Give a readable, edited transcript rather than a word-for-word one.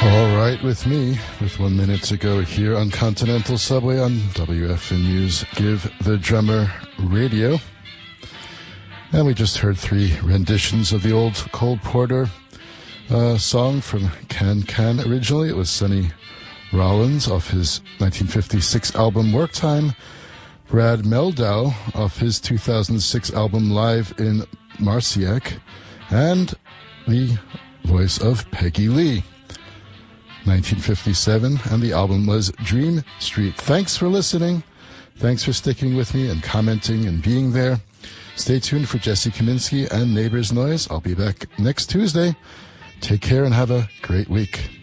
All right with me, with 1 minute to go here on Continental Subway on WFNU's Give the Drummer Radio. And we just heard 3 renditions of the old Cole Porter song from Can Can. Originally, it was Sonny Rollins off his 1956 album Work Time, Brad Mehldau off his 2006 album Live in Marciac, and the voice of Peggy Lee. 1957, and the album was Dream Street. Thanks for listening. Thanks for sticking with me and commenting and being there. Stay tuned for Jesse Kaminsky and Neighbors Noise. I'll be back next Tuesday. Take care and have a great week.